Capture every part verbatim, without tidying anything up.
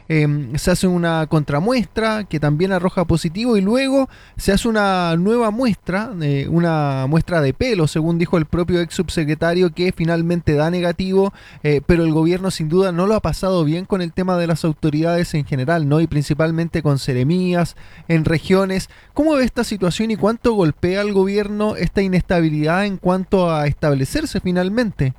eh, se hace una contramuestra que también arroja positivo y luego se hace una nueva muestra, eh, una muestra de pelo, según dijo el propio ex subsecretario, que finalmente da negativo, eh, pero el gobierno sin duda no lo ha pasado bien con el tema de las autoridades en general, ¿no? Y principalmente con seremías en regiones. ¿Cómo ve esta situación y cuánto golpea al gobierno esta inestabilidad en cuanto a establecerse finalmente?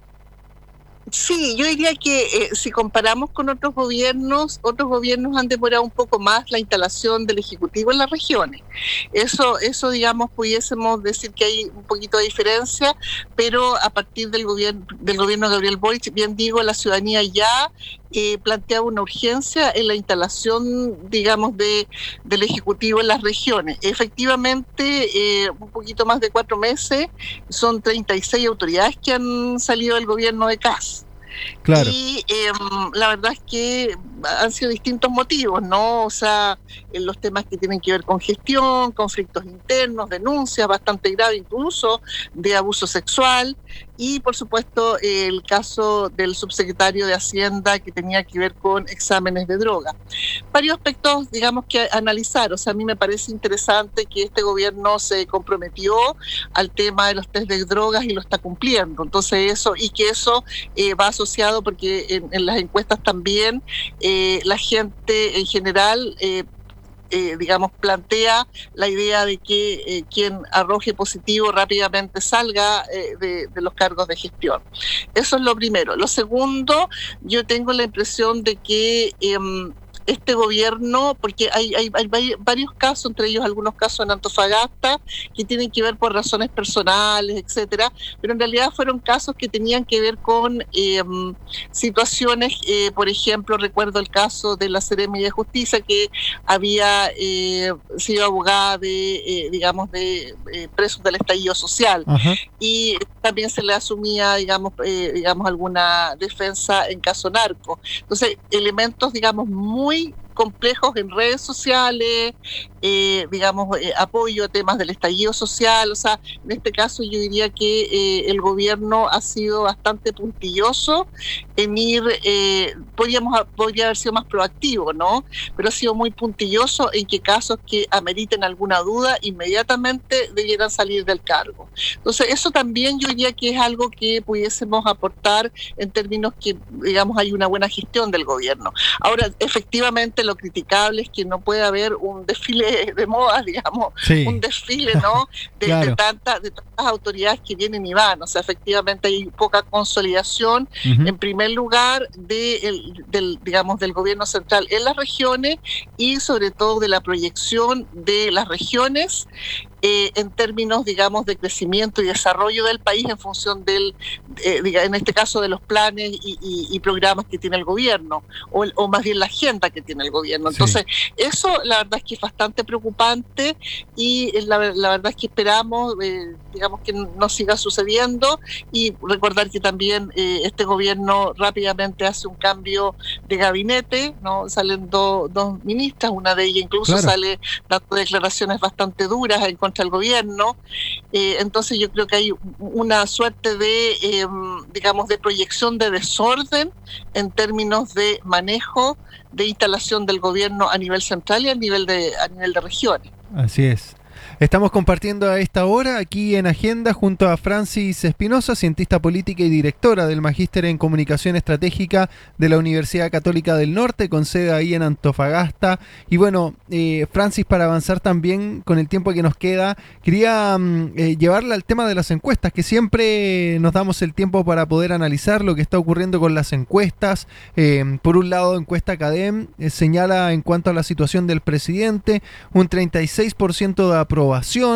Sí, yo diría que eh, si comparamos con otros gobiernos, otros gobiernos han demorado un poco más la instalación del Ejecutivo en las regiones. Eso, eso digamos, pudiésemos decir que hay un poquito de diferencia, pero a partir del gobierno, del gobierno de Gabriel Boric, bien digo, la ciudadanía ya eh, planteaba una urgencia en la instalación, digamos, de, del Ejecutivo en las regiones. Efectivamente, eh, un poquito más de cuatro meses, son treinta y seis autoridades que han salido del gobierno de Kast. Claro. Y eh, la verdad es que han sido distintos motivos, ¿no? O sea, en los temas que tienen que ver con gestión, conflictos internos, denuncias bastante graves incluso de abuso sexual y, por supuesto, eh, el caso del subsecretario de Hacienda que tenía que ver con exámenes de droga. Varios aspectos, digamos, que analizar. O sea, a mí me parece interesante que este gobierno se comprometió al tema de los test de drogas y lo está cumpliendo. Entonces, eso, y que eso eh, va asociado porque en, en las encuestas también eh, la gente en general eh, eh, digamos plantea la idea de que eh, quien arroje positivo rápidamente salga eh, de, de los cargos de gestión. Eso es lo primero. Lo segundo, yo tengo la impresión de que eh, este gobierno, porque hay, hay, hay varios casos, entre ellos algunos casos en Antofagasta, que tienen que ver por razones personales, etcétera, pero en realidad fueron casos que tenían que ver con eh, situaciones, eh, por ejemplo, recuerdo el caso de la Seremi de Justicia, que había eh, sido abogada de, eh, digamos, de eh, presos del estallido social. Ajá. Y también se le asumía, digamos, eh, digamos, alguna defensa en caso narco. Entonces, elementos, digamos, muy complejos en redes sociales, eh, digamos, eh, apoyo a temas del estallido social. O sea, en este caso yo diría que eh, el gobierno ha sido bastante puntilloso en ir, eh, podríamos, podría haber sido más proactivo, ¿no? Pero ha sido muy puntilloso en que casos que ameriten alguna duda, inmediatamente debieran salir del cargo. Entonces, eso también yo diría que es algo que pudiésemos aportar en términos que, digamos, hay una buena gestión del gobierno. Ahora, efectivamente, lo criticable es que no puede haber un desfile de moda, digamos, Sí. un desfile, ¿no? De, Claro. de, tanta, de tantas autoridades que vienen y van. O sea, efectivamente hay poca consolidación, Uh-huh. en primer lugar, de el, del, digamos, del gobierno central en las regiones y sobre todo de la proyección de las regiones Eh, en términos, digamos, de crecimiento y desarrollo del país en función del, eh, en este caso, de los planes y, y, y programas que tiene el gobierno, o, el, o más bien la agenda que tiene el gobierno. Entonces, sí. Eso la verdad es que es bastante preocupante y la, la verdad es que esperamos, eh, digamos, que no siga sucediendo y recordar que también eh, este gobierno rápidamente hace un cambio de gabinete, ¿no? Salen do, dos ministras, una de ellas incluso claro. sale dando declaraciones bastante duras en contra del gobierno, eh, entonces yo creo que hay una suerte de, eh, digamos, de proyección de desorden en términos de manejo de instalación del gobierno a nivel central y a nivel de, a nivel de regiones. Así es. Estamos compartiendo a esta hora aquí en Agenda junto a Francis Espinosa, cientista política y directora del Magíster en Comunicación Estratégica de la Universidad Católica del Norte, con sede ahí en Antofagasta. Y bueno, eh, Francis, para avanzar también con el tiempo que nos queda, quería eh, llevarla al tema de las encuestas, que siempre nos damos el tiempo para poder analizar lo que está ocurriendo con las encuestas. Eh, por un lado, encuesta Cadem eh, señala en cuanto a la situación del presidente un treinta y seis por ciento de aprobación.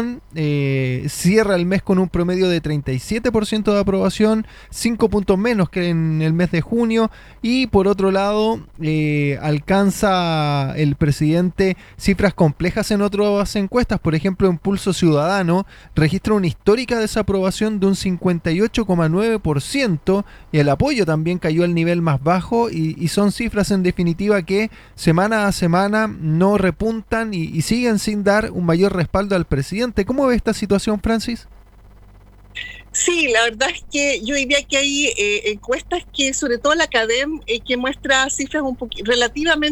Eh, cierra el mes con un promedio de treinta y siete por ciento de aprobación, cinco puntos menos que en el mes de junio, y por otro lado eh, alcanza el presidente cifras complejas en otras encuestas. Por ejemplo, en Pulso Ciudadano registra una histórica desaprobación de un cincuenta y ocho coma nueve por ciento y el apoyo también cayó al nivel más bajo, y, y son cifras en definitiva que semana a semana no repuntan y, y siguen sin dar un mayor respaldo al presidente. ¿Cómo ve esta situación, Francis? Sí, la verdad es que yo diría que hay eh, encuestas que, sobre todo la Cadem, eh, que muestra cifras un poquito relativamente